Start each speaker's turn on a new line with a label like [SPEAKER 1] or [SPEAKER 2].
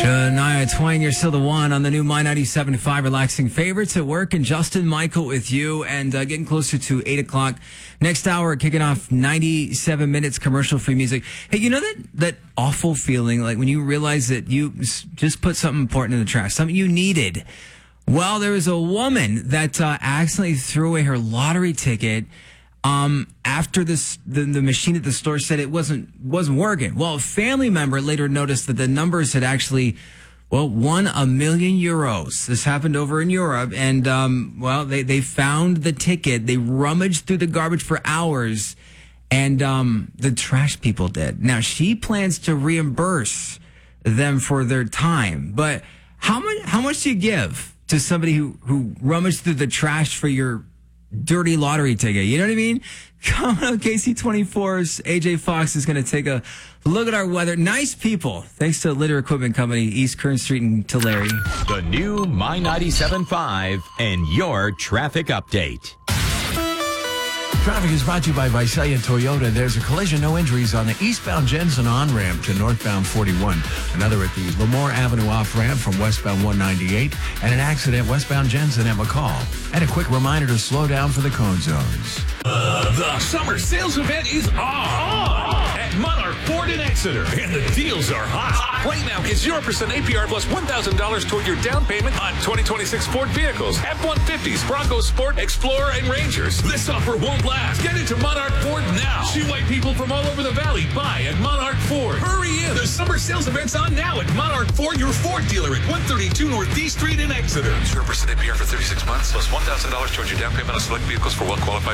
[SPEAKER 1] Shania Twain, you're still the one on the new My 97.5 Relaxing Favorites at Work, and Justin Michael with you, and getting closer to 8 o'clock. Next hour, kicking off 97 minutes commercial-free music. Hey, you know that awful feeling, like when you realize that you just put something important in the trash, something you needed? Well, there was a woman that accidentally threw away her lottery ticket after the machine at the store said it wasn't working. Well, a family member later noticed that the numbers had actually, won €1 million. This happened over in Europe, and they found the ticket. They rummaged through the garbage for hours, and the trash people did. Now, she plans to reimburse them for their time, but how much do you give to somebody who rummaged through the trash for your dirty lottery ticket? You know what I mean? Coming up, KC24's AJ Fox is going to take a look at our weather. Nice people. Thanks to Litter Equipment Company, East Kern Street in Tulare.
[SPEAKER 2] The new My 97.5 and your traffic update.
[SPEAKER 3] Traffic is brought to you by Visalia Toyota. There's a collision, no injuries on the eastbound Jensen on-ramp to northbound 41. Another at the Lemoore Avenue off-ramp from westbound 198. And an accident westbound Jensen at McCall. And a quick reminder to slow down for the cone zones.
[SPEAKER 4] The summer sales event is on at Monarch Ford in Exeter, and the deals are hot. Right now, get 0% APR plus $1,000 toward your down payment on 2026 Ford vehicles, F-150s, Bronco Sport, Explorer, and Rangers. This offer won't last. Get into Monarch Ford now. See why people from all over the valley buy at Monarch Ford. Hurry in. The summer sales event's on now at Monarch Ford, your Ford dealer at 132 Northeast Street in Exeter.
[SPEAKER 5] 0% APR for 36 months plus $1,000 towards your down payment on select vehicles for well-qualified